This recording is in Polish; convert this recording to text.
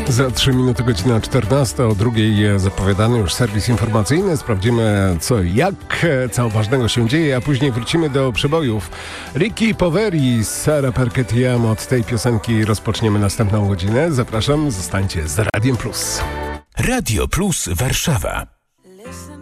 Za 3 minuty godzina 14, o drugiej zapowiadany już serwis informacyjny. Sprawdzimy co i jak, co ważnego się dzieje, a później wrócimy do przebojów. Ricky Poveri, Sara Perketiam. Od tej piosenki rozpoczniemy następną godzinę. Zapraszam, zostańcie z Radiem Plus. Radio Plus Warszawa.